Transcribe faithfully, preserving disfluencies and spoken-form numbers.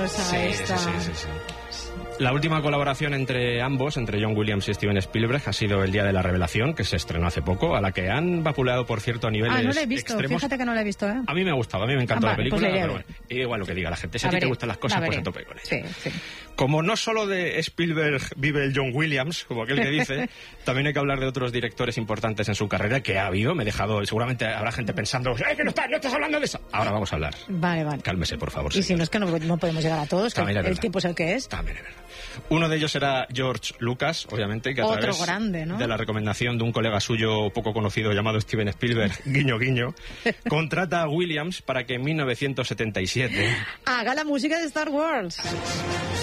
Sí, esta... sí, sí, sí. La última colaboración entre ambos, entre John Williams y Steven Spielberg, ha sido El Día de la Revelación, que se estrenó hace poco, a la que han vapuleado, por cierto, a niveles Ah, no la he visto, extremos. fíjate que no la he visto, ¿eh? A mí me ha gustado, a mí me encantó Ah, la vale, película, pues pero bueno, igual lo que diga la gente. Si a, A ti veré, te gustan las cosas, la pues a veré. tope con ella. Sí, sí. Como no solo de Spielberg vive el John Williams, como aquel que dice, también hay que hablar de otros directores importantes en su carrera, que ha habido, me he dejado, seguramente habrá gente pensando, ¡eh, que no estás, no estás hablando de eso! Ahora vamos a hablar. Vale, vale. Cálmese, por favor. Y señor. si no es que no, no podemos llegar a todos, que También es el verdad. tiempo es el que es. También es verdad. Uno de ellos era George Lucas, obviamente, que a Otro través grande, ¿no? de la recomendación de un colega suyo poco conocido llamado Steven Spielberg, guiño guiño, contrata a Williams para que en mil novecientos setenta y siete Haga la música de Star Wars.